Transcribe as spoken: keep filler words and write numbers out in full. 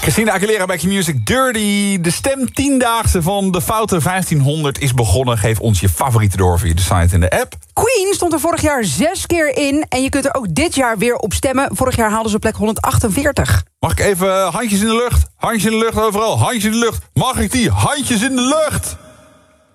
Christina Aguilera bij Q-Music. Dirty. De stem tiendaagse van de Foute vijftienhonderd is begonnen. Geef ons je favoriete door via de site en de app. Queen stond er vorig jaar zes keer in. En je kunt er ook dit jaar weer op stemmen. Vorig jaar haalden ze plek honderdachtenveertig. Mag ik even handjes in de lucht? Handjes in de lucht overal. Handjes in de lucht. Mag ik die handjes in de lucht?